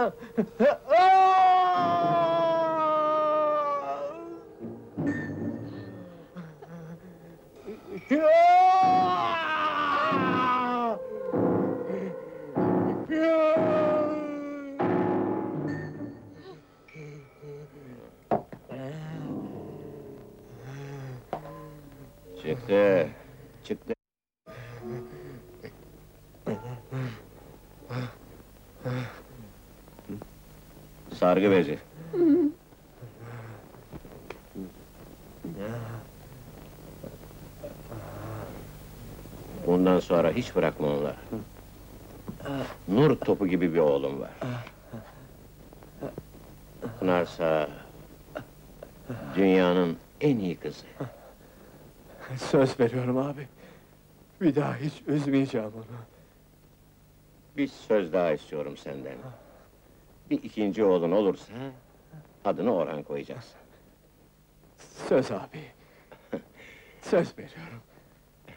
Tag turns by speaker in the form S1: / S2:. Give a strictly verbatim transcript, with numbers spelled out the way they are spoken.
S1: Çıktı, çıktı. Sargı bezi. Bundan sonra hiç bırakma onları. Nur topu gibi bir oğlum var. Pınarsa... dünyanın en iyi kızı.
S2: Söz veriyorum abi. Bir daha hiç üzmeyeceğim onu.
S1: Bir söz daha istiyorum senden. Bir ikinci oğlun olursa... adını Orhan koyacaksın.
S2: Söz abi. Söz veriyorum.